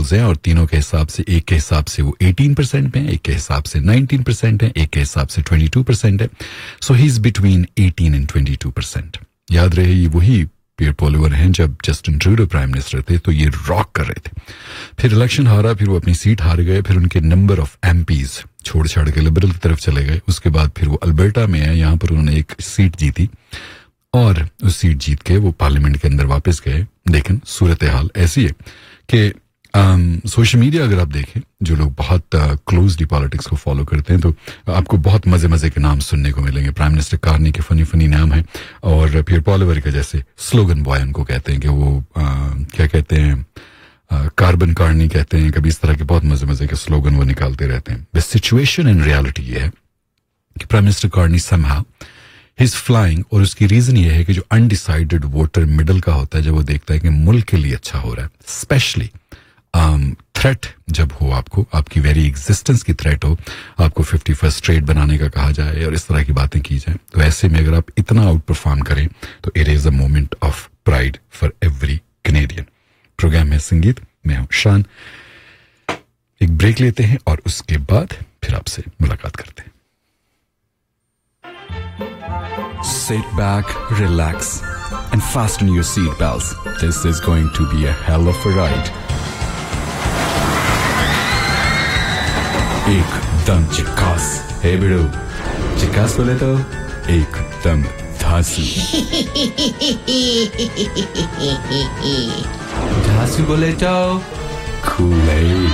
Poles हैं और तीनों के हिसाब से, एक के हिसाब से वो 18% पे हैं, एक के हिसाब से 19% है, एक के हिसाब से 22% है. सो ही इज बिटवीन 18 and 22%. याद रहे ये वही पियर पॉलिवर हैं जब जस्टिन ट्रूडो प्राइम मिनिस्टर थे तो ये रॉक कर रहे थे. फिर इलेक्शन हारा, फिर वो अपनी सीट हार गए, फिर उनके नंबर ऑफ एमपीज छोड़ छाड़ के लिबरल की तरफ चले गए. उसके बाद फिर वो अल्बर्टा में है, यहाँ पर उन्होंने एक सीट जीती और उस सीट जीत के वो पार्लियामेंट के अंदर वापस गए. लेकिन सूरत हाल ऐसी है कि सोशल मीडिया अगर आप देखें, जो लोग बहुत क्लोजली पॉलिटिक्स को फॉलो करते हैं, तो आपको बहुत मजे मजे के नाम सुनने को मिलेंगे. प्राइम मिनिस्टर कार्नी के फनी फनी नाम है और पियर पॉलिवर के जैसे स्लोगन बॉय उनको कहते हैं कि वो क्या कहते हैं, कार्बन कार्नी कहते हैं. कभी इस तरह के बहुत मजे मजे के स्लोगन वो निकालते रहते हैं. द सिचुएशन इन रियलिटी ये है कि prime minister Carney somehow he is flying, और उसकी रीजन ये है कि जो अनडिसाइडेड वोटर मिडल का होता है, जब वो देखता है कि मुल्क के लिए अच्छा हो रहा है, स्पेशली थ्रेट जब हो, आपको आपकी वेरी एग्जिस्टेंस की थ्रेट हो, आपको 51st स्टेट बनाने का कहा जाए और इस तरह की बातें की जाए, तो ऐसे में अगर आप इतना आउट परफॉर्म करें तो it is a moment of pride for every Canadian. Programme है संगीत, मैं हूं शान. एक ब्रेक लेते हैं और उसके बाद फिर आपसे मुलाकात करते हैं. Sit back, relax, and fasten your seat belts. This is going to be a hell of a ride. एकदम चिकास. हे बिडू, चिकास बोले तो एकदम धांसू. धांसू बोले तो Kool-Aid.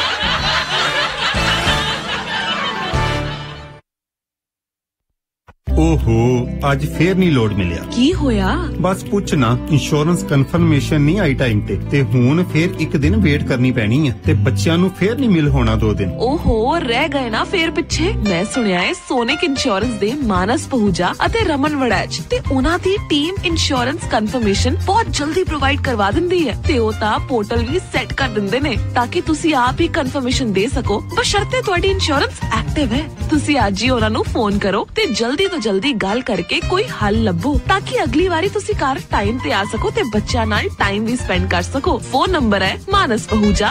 ओहो, ਅੱਜ ਫੇਰ ਨਹੀਂ ਲੋਡ ਮਿਲਿਆ. ਕੀ ਹੋਇਆ? ਬਸ ਪੁੱਛ ਨਾ, ਇੰਸ਼ੋਰੈਂਸ ਕਨਫਰਮੇਸ਼ਨ ਨਹੀਂ ਆਈ ਟਾਈਮ ਤੇ ਹੁਣ ਫੇਰ ਇੱਕ ਦਿਨ ਵੇਟ ਕਰਨੀ ਪੈਣੀ ਹੈ ਤੇ ਬੱਚਿਆਂ ਨੂੰ ਫੇਰ ਨਹੀਂ ਮਿਲ ਹੋਣਾ 2 ਦਿਨ. ਓਹੋ, ਰਹਿ ਗਏ ਨਾ ਫੇਰ ਪਿੱਛੇ. ਮੈਂ ਸੁਣਿਆ ਹੈ ਸੋਨਿਕ ਇੰਸ਼ੋਰੈਂਸ ਦੇ ਮਾਨਸ ਪਹੂਜਾ ਅਤੇ ਰਮਨ ਵੜੈਚ ਤੇ ਉਹਨਾਂ ਦੀ ਟੀਮ ਇੰਸ਼ੋਰੈਂਸ ਕਨਫਰਮੇਸ਼ਨ ਬਹੁਤ ਜਲਦੀ ਪ੍ਰੋਵਾਈਡ ਕਰਵਾ ਦਿੰਦੀ ਹੈ ਤੇ ਉਹ ਤਾਂ ਪੋਰਟਲ ਵੀ ਸੈੱਟ ਕਰ ਦਿੰਦੇ ਨੇ ਤਾਂ ਕਿ ਤੁਸੀਂ ਆਪ ਹੀ ਕਨਫਰਮੇਸ਼ਨ ਦੇ ਸਕੋ, ਬਸ਼ਰਤੇ ਤੁਹਾਡੀ ਇੰਸ਼ੋਰੈਂਸ ਐਕਟਿਵ ਹੈ. ਤੁਸੀਂ ਅੱਜ ਹੀ ਉਹਨਾਂ ਨੂੰ ਫੋਨ ਕਰੋ ਤੇ ਜਲਦੀ ਤੋਂ ਜਲਦੀ ਗੱਲ ਕਰਕੇ ਕੋਈ ਹੱਲ ਲੱਭੋ ਤਾਂ ਕਿ ਅਗਲੀ ਵਾਰੀ ਤੁਸੀਂ ਘਰ ਟਾਈਮ ਤੇ ਆ ਸਕੋ ਤੇ ਬੱਚਿਆਂ ਨਾਲ ਟਾਈਮ ਵੀ ਸਪੈਂਡ ਕਰ ਸਕੋ. ਫੋਨ ਨੰਬਰ ਹੈ ਮਾਨਸ ਪਹੂਜਾ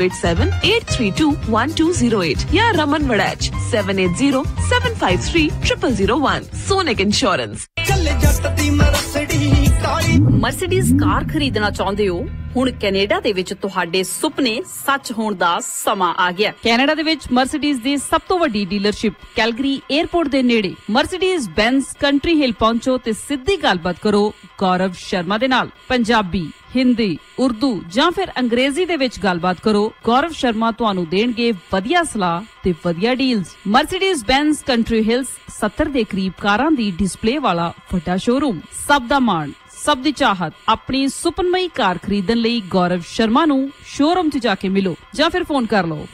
5878321208 ਜਾਂ Raman Waraich 7807530001. Sonic insurance. Mercedes ਕਾਰ ਖਰੀਦਣਾ ਚਾਹੁੰਦੇ ਹੋ? ਹੁਣ ਕੈਨੇਡਾ ਦੇ ਵਿੱਚ ਤੁਹਾਡੇ ਸੁਪਨੇ ਸੱਚ ਹੋਣ ਦਾ ਸਮਾਂ ਆ ਗਿਆ. ਕੈਨੇਡਾ ਦੇ ਵਿੱਚ ਮਰਸੀਡੀਜ਼ ਦੀ ਸਭ ਤੋਂ ਵੱਡੀ ਡੀਲਰਸ਼ਿਪ ਕੈਲਗਰੀ 에ਅਰਪੋਰਟ ਦੇ ਨੇੜੇ ਮਰਸੀਡੀਜ਼ ਬੈਂਜ਼ ਕੰਟਰੀ ਹਿੱਲ ਪਹੁੰਚੋ ਤੇ ਸਿੱਧੀ ਗੱਲਬਾਤ ਕਰੋ ਗੌਰਵ ਸ਼ਰਮਾ ਦੇ ਨਾਲ. ਪੰਜਾਬੀ, ਹਿੰਦੀ, ਉਰਦੂ ਜਾਂ ਫਿਰ ਅੰਗਰੇਜ਼ੀ ਦੇ ਵਿੱਚ ਗੱਲਬਾਤ ਕਰੋ. ਗੌਰਵ ਸ਼ਰਮਾ ਤੁਹਾਨੂੰ ਦੇਣਗੇ ਵਧੀਆ ਸਲਾਹ ਤੇ ਵਧੀਆ ਡੀਲਸ. ਮਰਸੀਡੀਜ਼ ਬੈਂਜ਼ ਕੰਟਰੀ ਹਿਲਸ 70 ਦੇ ਕਰੀਬ ਕਾਰਾਂ ਦੀ ਡਿਸਪਲੇ ਵਾਲਾ ਵੱਡਾ ਸ਼ੋਰੂਮ. ਸਭ ਦਾ ਮਾਣ, ਸਭ ਦੀ ਚਾਹਤ. ਆਪਣੀ ਸੁਪਨਮਈ ਕਾਰ ਖਰੀਦਣ ਲਈ ਗੌਰਵ ਸ਼ਰਮਾ ਨੂੰ ਸ਼ੋਰੂਮ 'ਚ ਜਾ ਕੇ ਮਿਲੋ ਜਾਂ ਫਿਰ ਫੋਨ ਕਰ ਲਓ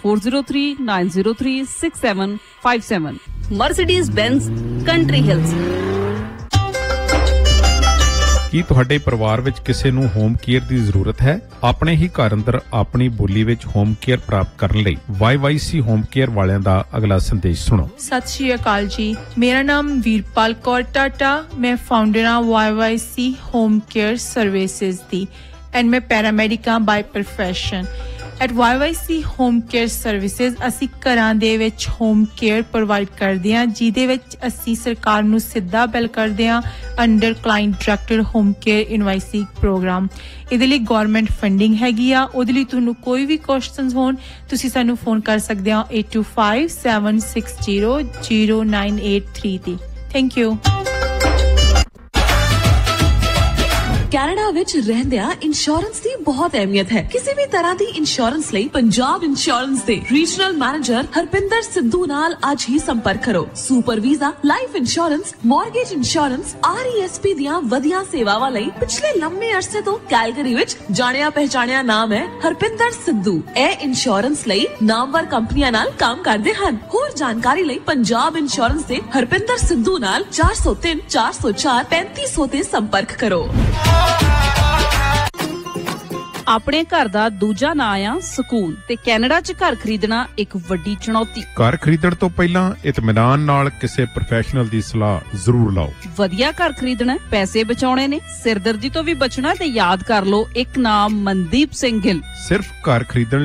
4039036757. Mercedes ਬੈਂਜ਼ country Hills. ਕੀ ਤੁਹਾਡੇ ਪਰਿਵਾਰ ਵਿੱਚ ਕਿਸੇ ਨੂੰ ਹੋਮ ਕੇਅਰ ਦੀ ਜ਼ਰੂਰਤ ਹੈ? ਆਪਣੇ ਹੀ ਘਰ ਅੰਦਰ ਆਪਣੀ ਬੋਲੀ ਵਿੱਚ ਹੋਮ ਕੇਅਰ ਪ੍ਰਾਪਤ ਕਰਨ ਲਈ YYC ਹੋਮ ਕੇਅਰ ਵਾਲਿਆਂ ਦਾ ਅਗਲਾ ਸੰਦੇਸ਼ ਸੁਣੋ. ਸਤਿ ਸ਼੍ਰੀ ਅਕਾਲ ਜੀ, ਮੇਰਾ ਨਾਮ ਵੀਰਪਾਲ ਕੌਰ ਟਾਟਾ. ਮੈਂ ਫਾਊਂਡਰ ਹਾਂ YYC home care services the and ਮੈਂ ਪੈਰਾਮੈਡਿਕ ਹਾਂ by profession. At YYC home care services ਅਸੀਂ ਘਰਾਂ ਦੇ ਵਿੱਚ ਹੋਮ ਕੇਅਰ ਪ੍ਰੋਵਾਈਡ ਕਰਦੇ ਹਾਂ, ਜਿਹਦੇ ਵਿੱਚ ਅਸੀਂ ਸਰਕਾਰ ਨੂੰ ਸਿੱਧਾ ਬਿੱਲ ਕਰਦੇ ਹਾਂ under client directed home care ਇਨਵਾਇਸਿੰਗ programme. ਇਹਦੇ ਲਈ ਗੌਰਮੈਂਟ ਫੰਡਿੰਗ ਹੈਗੀ ਆ. ਉਹਦੇ ਲਈ ਤੁਹਾਨੂੰ ਕੋਈ ਵੀ ਕੁਐਸਚਨਸ ਹੋਣ ਤੁਸੀਂ ਸਾਨੂੰ ਫੋਨ ਕਰ ਸਕਦੇ ਹੋ 8257600983 ਤੇ. Thank you. ਕੈਨੇਡਾ ਵਿੱਚ ਰਹਿੰਦਿਆਂ ਇੰਸ਼ੋਰੈਂਸ ਦੀ ਬਹੁਤ ਅਹਿਮੀਅਤ ਹੈ. ਕਿਸੇ ਵੀ ਤਰ੍ਹਾਂ ਦੀ ਇੰਸ਼ੋਰੈਂਸ ਲਈ ਪੰਜਾਬ ਇੰਸ਼ੋਰੈਂਸ ਦੇ ਰੀਜਨਲ ਮੈਨੇਜਰ ਹਰਪਿੰਦਰ ਸਿੱਧੂ ਨਾਲ ਅੱਜ ਹੀ ਸੰਪਰਕ ਕਰੋ. Super visa, life insurance, mortgage insurance, RESP ਦੀਆਂ ਵਧੀਆ ਸੇਵਾਵਾਂ ਲਈ ਪਿਛਲੇ ਲੰਮੇ ਅਰਸੇ ਤੋਂ ਕੈਲਗਰੀ ਵਿੱਚ ਜਾਣਿਆ ਪਹਿਚਾਣਿਆ ਨਾਮ ਹੈ ਹਰਪਿੰਦਰ ਸਿੱਧੂ. ਇਹ ਇੰਸ਼ੋਰੈਂਸ ਲਈ ਨਾਮਵਰ ਕੰਪਨੀਆਂ ਨਾਲ ਕੰਮ ਕਰਦੇ ਹਨ. ਹੋਰ ਜਾਣਕਾਰੀ ਲਈ ਪੰਜਾਬ ਇੰਸ਼ੋਰੈਂਸ ਦੇ ਹਰਪਿੰਦਰ ਸਿੱਧੂ ਨਾਲ 403 404 3500 ਤੇ ਸੰਪਰਕ ਕਰੋ. ਆਪਣੇ ਘਰ ਦਾ ਦੂਜਾ ਨਾਂ ਆ ਸਕੂਨ ਤੇ ਕੈਨੇਡਾ 'ਚ ਘਰ ਖਰੀਦਣਾ ਇੱਕ ਵੱਡੀ ਚੁਣੌਤੀ. ਘਰ ਖਰੀਦਣ ਤੋਂ ਪਹਿਲਾਂ ਇਤਮੀਨਾਨ ਨਾਲ ਕਿਸੇ ਪ੍ਰੋਫੈਸ਼ਨਲ ਦੀ ਸਲਾਹ ਜ਼ਰੂਰ ਲਓ. ਵਧੀਆ ਘਰ ਖਰੀਦਣਾ, ਪੈਸੇ ਬਚਾਉਣੇ ਨੇ, ਸਿਰਦਰਦੀ ਤੋਂ ਵੀ ਬਚਣਾ ਤੇ ਯਾਦ ਕਰ ਲਓ ਇੱਕ ਨਾਮ ਮਨਦੀਪ ਸਿੰਘ ਗਿੱਲ. ਸਿਰਫ ਘਰ ਖਰੀਦਣ